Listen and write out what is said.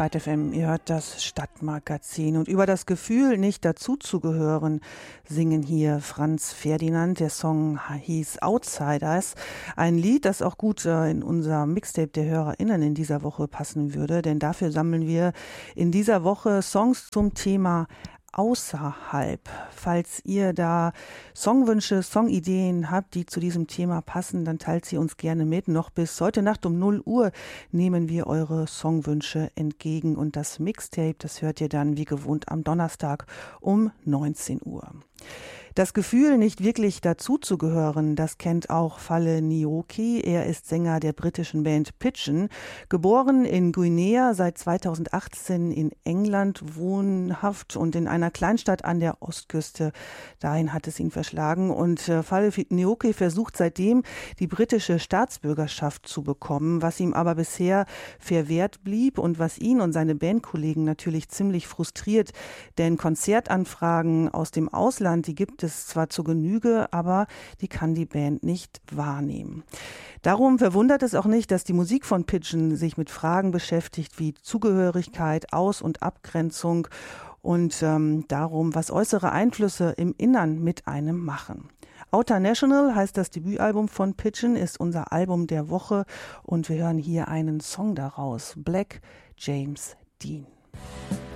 Byte FM, ihr hört das Stadtmagazin. Und über das Gefühl, nicht dazuzugehören, singen hier Franz Ferdinand. Der Song hieß Outsiders. Ein Lied, das auch gut in unser Mixtape der HörerInnen in dieser Woche passen würde. Denn dafür sammeln wir in dieser Woche Songs zum Thema außerhalb. Falls ihr da Songwünsche, Songideen habt, die zu diesem Thema passen, dann teilt sie uns gerne mit. Noch bis heute Nacht um 0 Uhr nehmen wir eure Songwünsche entgegen. Und das Mixtape, das hört ihr dann wie gewohnt am Donnerstag um 19 Uhr. Das Gefühl, nicht wirklich dazuzugehören, das kennt auch Falle Nioki. Er ist Sänger der britischen Band Pigeon, geboren in Guinea, seit 2018 in England wohnhaft und in einer Kleinstadt an der Ostküste. Dahin hat es ihn verschlagen und Falle Nioki versucht seitdem, die britische Staatsbürgerschaft zu bekommen, was ihm aber bisher verwehrt blieb und was ihn und seine Bandkollegen natürlich ziemlich frustriert, denn Konzertanfragen aus dem Ausland, die gibt es zwar zur Genüge, aber die kann die Band nicht wahrnehmen. Darum verwundert es auch nicht, dass die Musik von Pigeon sich mit Fragen beschäftigt wie Zugehörigkeit, Aus- und Abgrenzung und darum, was äußere Einflüsse im Innern mit einem machen. Outer National heißt das Debütalbum von Pigeon, ist unser Album der Woche und wir hören hier einen Song daraus, Black James Dean.